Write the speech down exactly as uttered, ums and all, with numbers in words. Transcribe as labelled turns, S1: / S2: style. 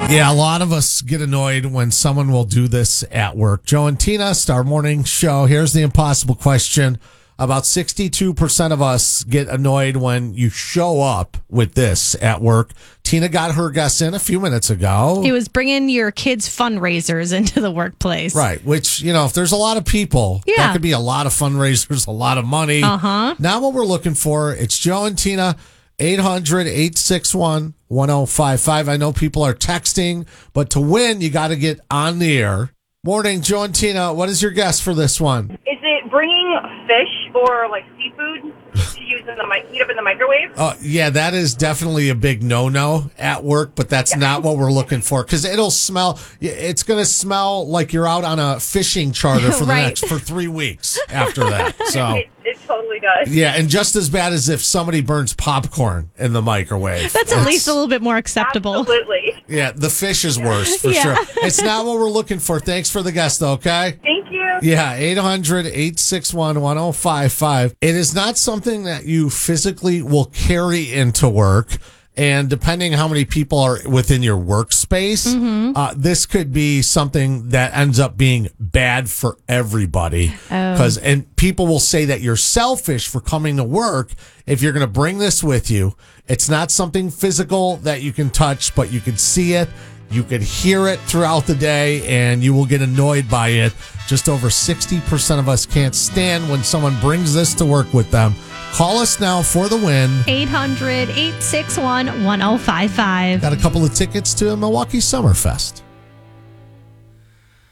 S1: Yeah, a lot of us get annoyed when someone will do this at work. Joe and Tina, Star Morning Show. Here's the impossible question. About sixty-two percent of us get annoyed when you show up with this at work. Tina got her guess in a few minutes ago.
S2: It was bringing your kids' fundraisers into the workplace.
S1: Right, which, you know, if there's a lot of people,
S2: Yeah.
S1: that could be a lot of fundraisers, a lot of money.
S2: Uh-huh.
S1: Now what we're looking for, it's Joe and Tina, eight hundred, eight six one, one oh five five. I know people are texting, but to win, you got to get on the air. Morning, Joe and Tina. What is your guess for this one?
S3: Is it bringing fish or like seafood to use in the mic- heat up in the microwave?
S1: Oh, yeah, that is definitely a big no-no at work, but that's
S3: Yeah.
S1: not what we're looking for because it'll smell. It's going to smell like you're out on a fishing charter for the
S2: Right.
S1: next for three weeks after that. So.
S3: It, it totally does.
S1: Yeah, and just as bad as if somebody burns popcorn in the microwave.
S2: That's at
S1: It's-
S2: least a little bit more acceptable.
S3: Absolutely.
S1: Yeah, the fish is worse for
S2: Yeah.
S1: sure. It's not what we're looking for. Thanks for the guest, though, okay?
S3: Thank you.
S1: Yeah, eight hundred, eight six one, one oh five five. It is not something that you physically will carry into work. And depending how many people are within your workspace, uh, this could be something that ends up being bad for everybody. Because and people will say that you're selfish for coming to work if you're going to bring this with you. It's not something physical that you can touch, but you can see it. You can hear it throughout the day, and you will get annoyed by it. Just over sixty percent of us can't stand when someone brings this to work with them. Call us now for the win.
S2: eight hundred, eight six one, one oh five five.
S1: Got a couple of tickets to Milwaukee Summerfest.